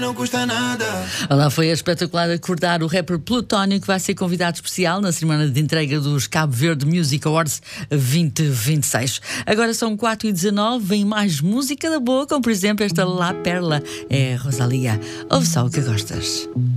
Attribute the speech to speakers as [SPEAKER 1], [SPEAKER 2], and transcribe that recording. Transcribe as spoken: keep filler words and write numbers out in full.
[SPEAKER 1] Não custa nada.
[SPEAKER 2] Lá foi espetacular acordar o rapper Plutónio, que vai ser convidado especial na cerimónia de entrega dos Cabo Verde Music Awards vinte vinte e seis. Agora são quatro e dezanove, vem mais música da boa, como por exemplo esta La Perla, é Rosalia. Ouve só o que gostas.